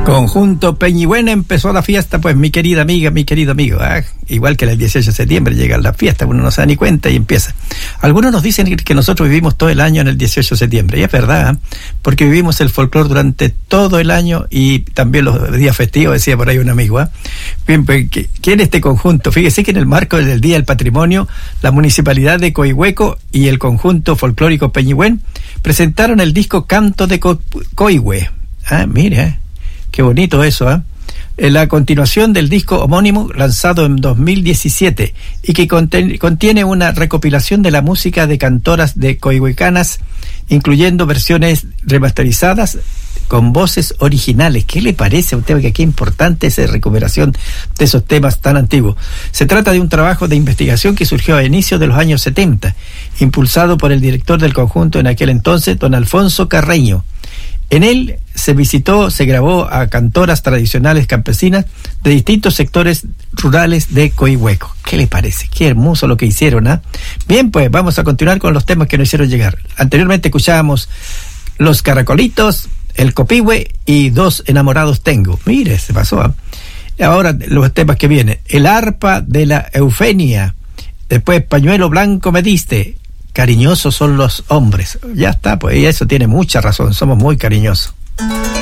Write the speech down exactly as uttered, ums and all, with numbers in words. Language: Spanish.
Conjunto Peñigüén empezó la fiesta, pues mi querida amiga, mi querido amigo, ¿eh? Igual que el dieciocho de septiembre llegan las fiestas, uno no se da ni cuenta y empieza. Algunos nos dicen que nosotros vivimos todo el año en el dieciocho de septiembre, y es verdad, ¿eh? Porque vivimos el folclore durante todo el año y también los días festivos, decía por ahí un amigo. ¿eh? Bien, pues, ¿quién es este conjunto? Fíjese que en el marco del Día del Patrimonio, la Municipalidad de Coihueco y el Conjunto Folclórico Peñigüén presentaron el disco Canto de Co- Coihue. Ah, mire, ¿eh? Qué bonito eso, ¿eh? En la continuación del disco homónimo lanzado en dos mil diecisiete y que conten- contiene una recopilación de la música de cantoras de coihuecanas, incluyendo versiones remasterizadas con voces originales. ¿Qué le parece a usted? Que qué importante esa recuperación de esos temas tan antiguos. Se trata de un trabajo de investigación que surgió a inicios de los años setenta, impulsado por el director del conjunto en aquel entonces, don Alfonso Carreño. En él se visitó, se grabó a cantoras tradicionales campesinas de distintos sectores rurales de Coihueco. ¿Qué le parece? Qué hermoso lo que hicieron, ¿ah? ¿eh? Bien, pues vamos a continuar con los temas que nos hicieron llegar. Anteriormente escuchábamos Los Caracolitos, El Copihue y Dos Enamorados Tengo. Mire, se pasó. ¿eh? Ahora los temas que vienen. El Arpa de la Eufenia. Después Pañuelo Blanco Me Diste. Cariñosos son los hombres. Ya está, pues eso tiene mucha razón, somos muy cariñosos.